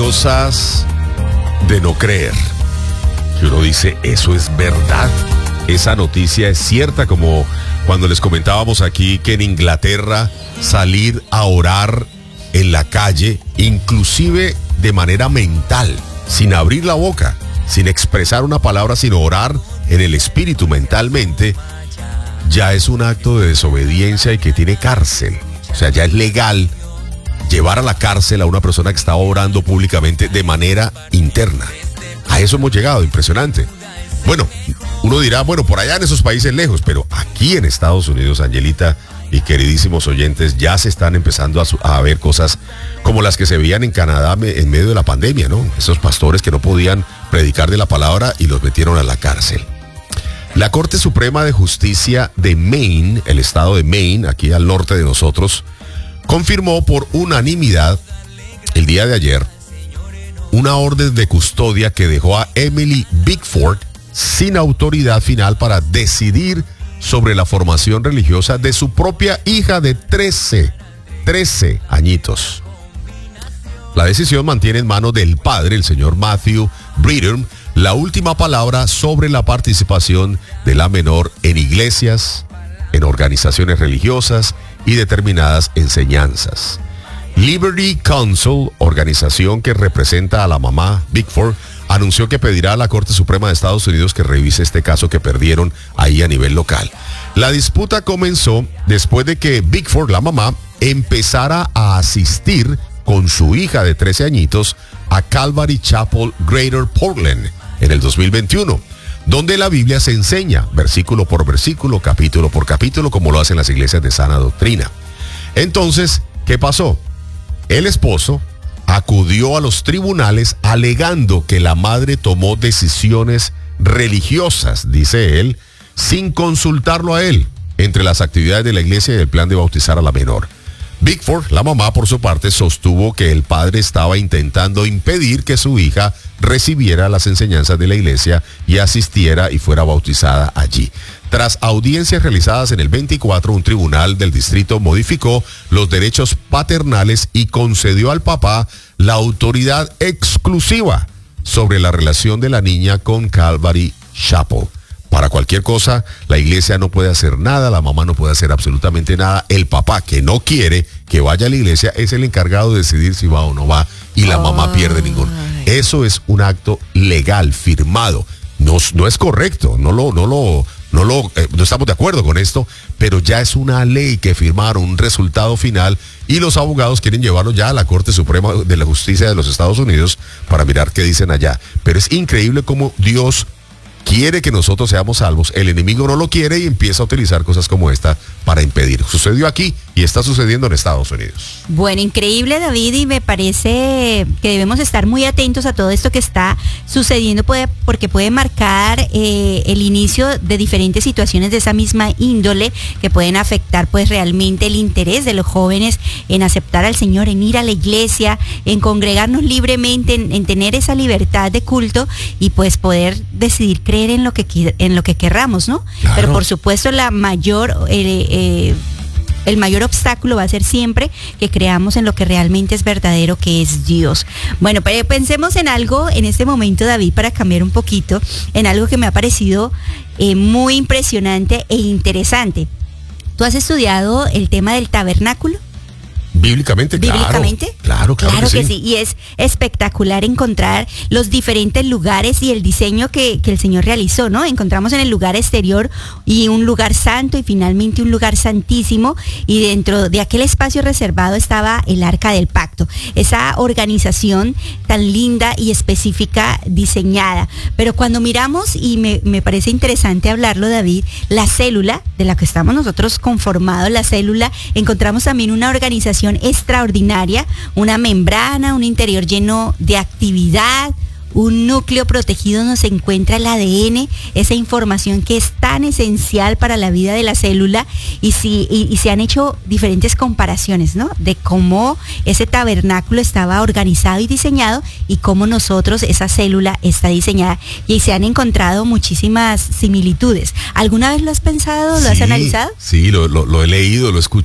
cosas de no creer. Que uno dice, eso es verdad. Esa noticia es cierta, como cuando les comentábamos aquí que en Inglaterra salir a orar en la calle, inclusive de manera mental, sin abrir la boca, sin expresar una palabra, sino orar en el espíritu mentalmente, ya es un acto de desobediencia y que tiene cárcel. O sea, ya es legal llevar a la cárcel a una persona que está orando públicamente de manera interna. A eso hemos llegado, impresionante. Bueno, uno dirá, bueno, por allá en esos países lejos, pero aquí en Estados Unidos, Angelita y queridísimos oyentes, ya se están empezando a ver cosas como las que se veían en Canadá en medio de la pandemia, ¿no? Esos pastores que no podían predicar de la palabra y los metieron a la cárcel. La Corte Suprema de Justicia de Maine, el estado de Maine, aquí al norte de nosotros, confirmó por unanimidad el día de ayer una orden de custodia que dejó a Emily Bickford sin autoridad final para decidir sobre la formación religiosa de su propia hija de 13 añitos. La decisión mantiene en manos del padre, el señor Matthew Britton, la última palabra sobre la participación de la menor en iglesias, en organizaciones religiosas y determinadas enseñanzas. Liberty Counsel, organización que representa a la mamá Bickford, anunció que pedirá a la Corte Suprema de Estados Unidos que revise este caso que perdieron ahí a nivel local. La disputa comenzó después de que Bickford, la mamá, empezara a asistir con su hija de 13 añitos a Calvary Chapel Greater Portland en el 2021, donde la Biblia se enseña versículo por versículo, capítulo por capítulo, como lo hacen las iglesias de sana doctrina. Entonces, ¿qué pasó? El esposo acudió a los tribunales alegando que la madre tomó decisiones religiosas, dice él, sin consultarlo a él, entre las actividades de la iglesia y el plan de bautizar a la menor. Bickford, la mamá, por su parte, sostuvo que el padre estaba intentando impedir que su hija recibiera las enseñanzas de la iglesia y asistiera y fuera bautizada allí. Tras audiencias realizadas en el 24, un tribunal del distrito modificó los derechos paternales y concedió al papá la autoridad exclusiva sobre la relación de la niña con Calvary Chapel. Para cualquier cosa, la iglesia no puede hacer nada, la mamá no puede hacer absolutamente nada. El papá, que no quiere que vaya a la iglesia, es el encargado de decidir si va o no va, y la mamá pierde ninguno. Eso es un acto legal, firmado. No es correcto, no estamos de acuerdo con esto, pero ya es una ley que firmaron, un resultado final, y los abogados quieren llevarlo ya a la Corte Suprema de la Justicia de los Estados Unidos para mirar qué dicen allá. Pero es increíble cómo Dios quiere que nosotros seamos salvos, el enemigo no lo quiere y empieza a utilizar cosas como esta para impedir. Sucedió aquí y está sucediendo en Estados Unidos. Bueno, increíble, David, y me parece que debemos estar muy atentos a todo esto que está sucediendo, porque puede marcar el inicio de diferentes situaciones de esa misma índole que pueden afectar pues realmente el interés de los jóvenes en aceptar al Señor, en ir a la iglesia, en congregarnos libremente, en tener esa libertad de culto y pues poder decidir creer en lo que querramos, ¿no? Claro. Pero por supuesto el mayor obstáculo va a ser siempre que creamos en lo que realmente es verdadero, que es Dios. Bueno, pero pensemos en algo en este momento, David, para cambiar un poquito, en algo que me ha parecido muy impresionante e interesante. ¿Tú has estudiado el tema del tabernáculo? Bíblicamente, claro que sí. Y es espectacular encontrar los diferentes lugares y el diseño que el Señor realizó, ¿no? Encontramos en el lugar exterior y un lugar santo y finalmente un lugar santísimo, y dentro de aquel espacio reservado estaba el Arca del Pacto, esa organización tan linda y específica diseñada. Pero cuando miramos, y me parece interesante hablarlo, David, la célula de la que estamos nosotros conformados, la célula, encontramos también una organización extraordinaria, una membrana, un interior lleno de actividad, un núcleo protegido donde se encuentra el ADN, esa información que es tan esencial para la vida de la célula, y se han hecho diferentes comparaciones, ¿no? De cómo ese tabernáculo estaba organizado y diseñado y cómo nosotros, esa célula, está diseñada, y se han encontrado muchísimas similitudes. ¿Alguna vez lo has pensado, lo has analizado? Sí, lo he leído,